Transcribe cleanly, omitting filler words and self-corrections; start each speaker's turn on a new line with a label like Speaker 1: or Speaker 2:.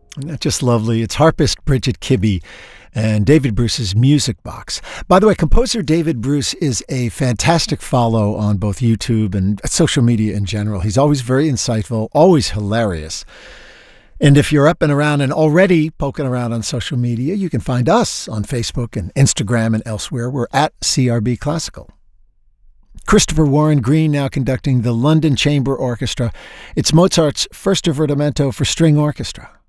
Speaker 1: Isn't that just lovely? It's harpist Bridget Kibbe and David Bruce's Music Box. By the way, composer David Bruce is a fantastic follow on both YouTube and social media in general. He's always very insightful, always hilarious. And if you're up and around and already poking around on social media, you can find us on Facebook and Instagram and elsewhere. We're at CRB Classical. Christopher Warren Green now conducting the London Chamber Orchestra. It's Mozart's first divertimento for string orchestra.